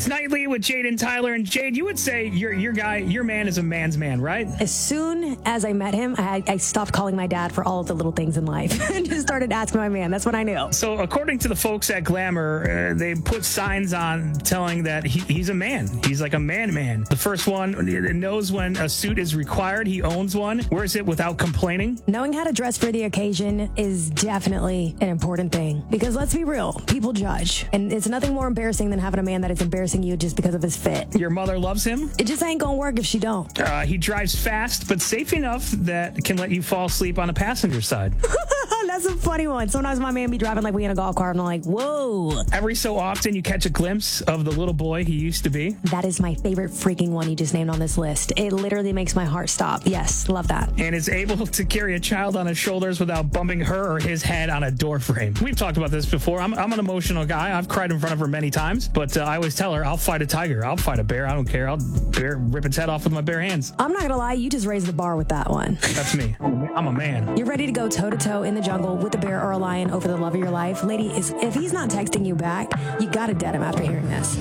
It's Nightly with Jade and Tyler. And Jade, you would say your man is a man's man, right? As soon as I met him, I stopped calling my dad for all of the little things in life and just started asking my man. That's what I knew. So according to the folks at Glamour, they put signs on telling that he's a man. He's like a man. The first one knows when a suit is required. He owns one. Wears it without complaining. Knowing how to dress for the occasion is definitely an important thing because let's be real, people judge. And it's nothing more embarrassing than having a man that is embarrassing you just because of his fit. Your mother loves him? It just ain't gonna work if she don't. He drives fast, but safe enough that can let you fall asleep on the passenger side. That's a funny one. Sometimes my man be driving like we in a golf cart and I'm like, whoa. Every so often you catch a glimpse of the little boy he used to be. That is my favorite freaking one you just named on this list. It literally makes my heart stop. Yes, love that. And is able to carry a child on his shoulders without bumping her or his head on a door frame. We've talked about this before. I'm an emotional guy. I've cried in front of her many times, but I always tell her, I'll fight a tiger. I'll fight a bear. I don't care. I'll rip its head off with my bare hands. I'm not gonna lie, you just raised the bar with that one. That's me. I'm a man. You're ready to go toe-to-toe in the jungle with a bear or a lion over the love of your life? Lady, if he's not texting you back, you gotta dead him after hearing this.